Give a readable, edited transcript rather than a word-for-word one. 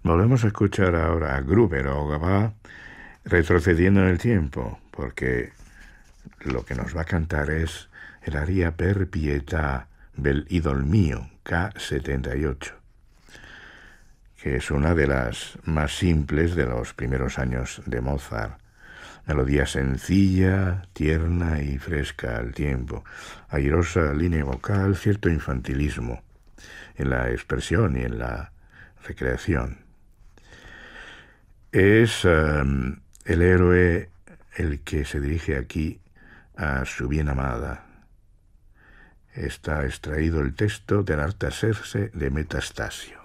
Volvemos a escuchar ahora a Gruber o va retrocediendo en el tiempo, porque lo que nos va a cantar es el aria Per pietà del Idol mio, K78, que es una de las más simples de los primeros años de Mozart. Melodía sencilla, tierna y fresca al tiempo, airosa línea vocal, cierto infantilismo en la expresión y en la recreación. Es el héroe el que se dirige aquí a su bien amada. Está extraído el texto del Artaserse de Metastasio.